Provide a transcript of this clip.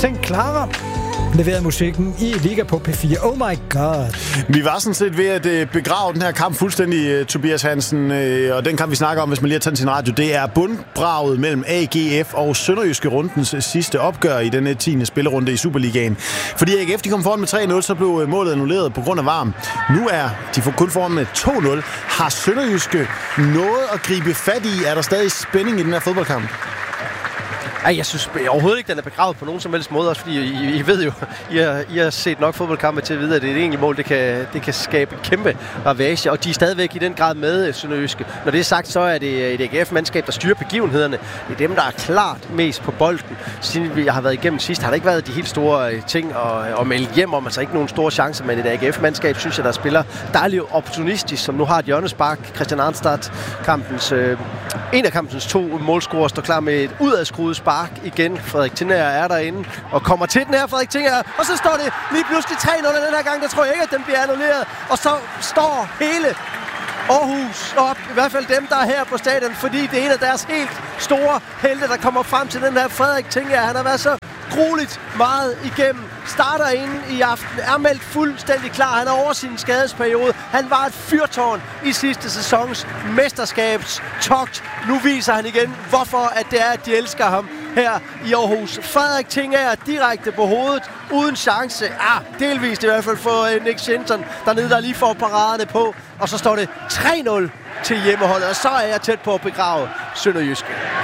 St. Clara leverede musikken i Liga på P4. Oh my god. Vi var sådan set ved at begrave den her kamp fuldstændig, Tobias Hansen, og den kamp, vi snakker om, hvis man lige har tændt sin radio, det er bundbraget mellem AGF og Sønderjyske rundens sidste opgør i denne 10. spillerunde i Superligaen. Fordi AGF de kom foran med 3-0, så blev målet annulleret på grund af varme. Nu er de kun foran med 2-0. Har Sønderjyske noget at gribe fat i? Er der stadig spænding i den her fodboldkamp? Ej, jeg synes overhovedet ikke, den er begravet på nogen som helst måde, også fordi I ved jo, I har set nok fodboldkampe til at vide, at det er et egentlig mål, det kan skabe kæmpe ravage, og de er stadigvæk i den grad med Sønderjyske. Når det er sagt, så er det et AGF-mandskab, der styrer begivenhederne. Det er dem, der er klart mest på bolden. Siden jeg har været igennem sidst, har der ikke været de helt store ting at melde hjem om, altså ikke nogen store chancer, men et AGF-mandskab, synes jeg, der spiller dejligt opportunistisk, som nu har et hjørnespark. Christian Arnstad, en af kampens 2 målscorer, står klar med et udadskruet spark igen. Frederik Tinger er derinde og kommer til den her, Frederik Tinger, og så står det lige pludselig 3-0 den her gang. Der tror jeg ikke, at den bliver annulleret. Og så står hele Aarhus op, i hvert fald dem, der er her på stadion, fordi det er en af deres helt store helte, der kommer frem til den her Frederik Tinger. Han har været så grueligt meget igennem. Starter inde i aften, er meldt fuldstændig klar. Han er over sin skadesperiode. Han var et fyrtårn i sidste sæsons mesterskabstogt. Nu viser han igen, hvorfor at det er, at de elsker ham her i Aarhus. Frederik Tinger er direkte på hovedet, uden chance. Delvist i hvert fald for Nick Shinton dernede, der lige får paraderne på. Og så står det 3-0 til hjemmeholdet, og så er jeg tæt på at begrave Sønderjyske.